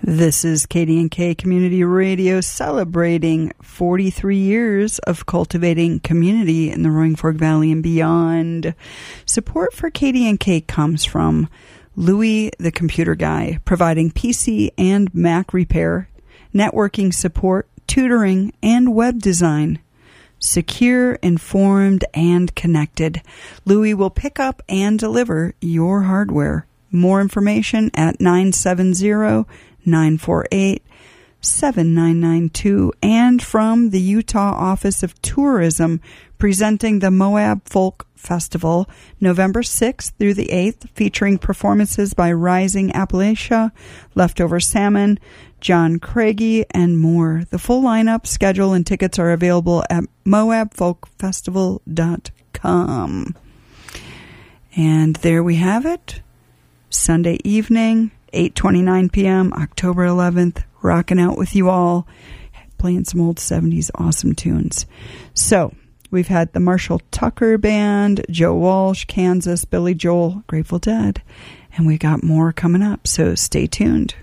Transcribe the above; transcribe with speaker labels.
Speaker 1: This is KDNK Community Radio celebrating 43 years of cultivating community in the Roaring Fork Valley and beyond. Support for KDNK comes from Louie the Computer Guy, providing PC and Mac repair, networking support, tutoring, and web design. Secure, informed, and connected. Louie will pick up and deliver your hardware. More information at 970-948-7992 and from the Utah Office of Tourism, presenting the Moab Folk Festival November 6th through the 8th, featuring performances by Rising Appalachia, Leftover Salmon, John Craigie, and more. The full lineup, schedule, and tickets are available at moabfolkfestival.com. And there we have it. Sunday evening, 8:29 p.m., October 11th, rocking out with you all, playing some old 70s awesome tunes. So, we've had the Marshall Tucker Band, Joe Walsh, Kansas, Billy Joel, Grateful Dead, and we got more coming up, so stay tuned.